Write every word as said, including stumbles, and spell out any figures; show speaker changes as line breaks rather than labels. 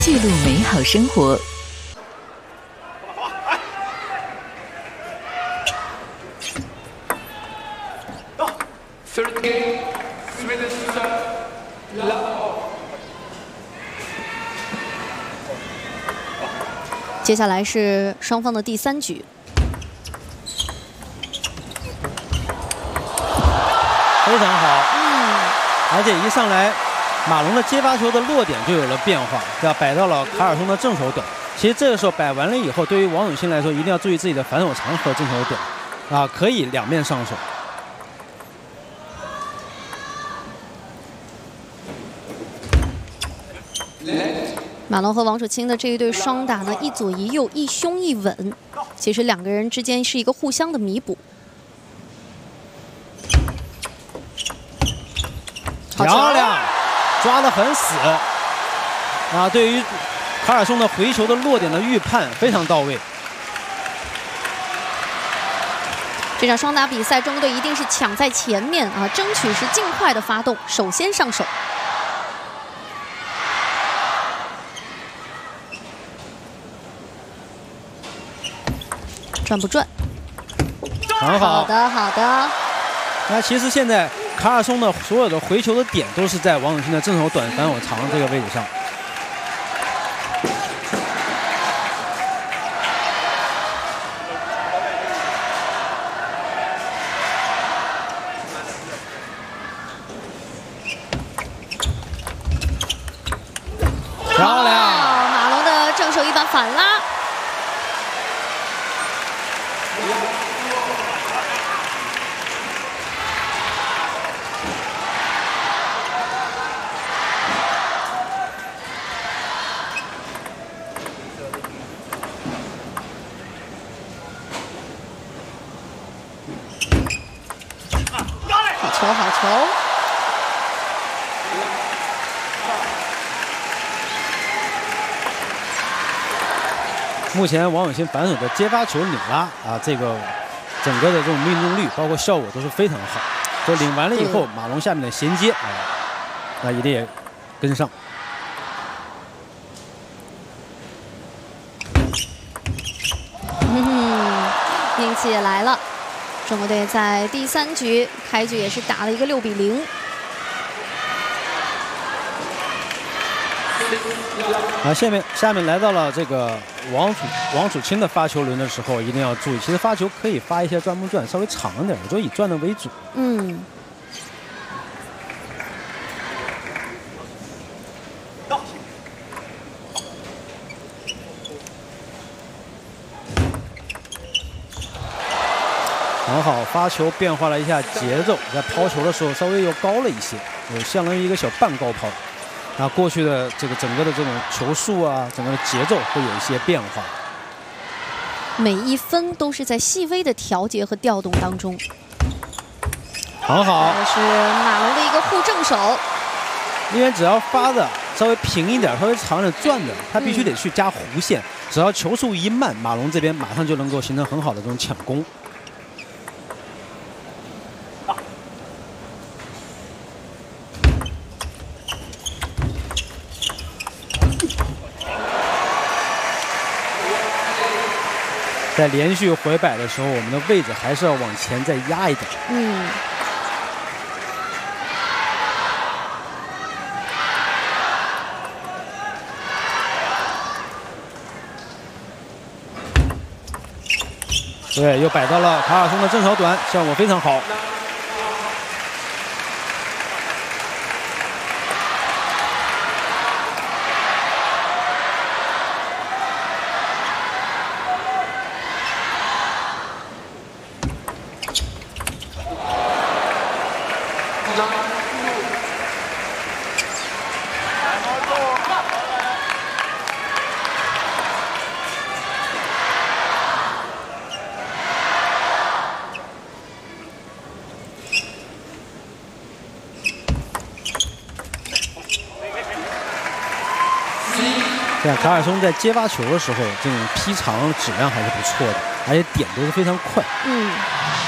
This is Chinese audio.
记录美好生活。
接下来是双方的第三局。
非常好，嗯，而且一上来，马龙的接发球的落点就有了变化，对吧？摆到了卡尔松的正手短。其实这个时候摆完了以后，对于王永庆来说，一定要注意自己的反手长和正手短，啊，可以两面上手。
马龙和王楚钦的这一对双打呢，一左一右，一凶一稳，其实两个人之间是一个互相的弥补。
漂亮，抓得很死啊！对于卡尔松的回球的落点的预判非常到位。
这场双打比赛，中国队一定是抢在前面啊，争取是尽快的发动，首先上手。 转不转？
很好。
好的，好的。
那其实现在卡尔松的所有的回球的点都是在王永庆的正手短、反手长这个位置上。漂亮！
马龙的正手一板反拉。 好球，好球！
目前王永庆反手的接发球领拉啊，这个整个的这种命中率，包括效果都是非常好。就领完了以后，马龙下面的衔接啊，那一定也跟上。
嗯，运气也来了。中国队在第三局开局也是打了一个六比零。
啊，下面下面来到了这个王楚王楚钦的发球轮的时候，一定要注意，其实发球可以发一些转不转，稍微长一点，我就以转的为主。
嗯。
很好，发球变化了一下节奏，在抛球的时候稍微又高了一些，有相当于一个小半高抛。 那过去的这个整个的这种球速啊，整个的节奏会有一些变化。
每一分都是在细微的调节和调动当中。
很好，
这是马龙的一个护正手。
因为只要发的稍微平一点、稍微长点转的，他必须得去加弧线。只要球速一慢，马龙这边马上就能够形成很好的这种抢攻。 在连续回摆的时候，我们的位置还是要往前再压一点。
嗯。
对，又摆到了卡尔松的正手短，效果非常好。 这样，卡尔松在接发球的时候，这种劈长质量还是不错的，而且点都是非常快。
嗯。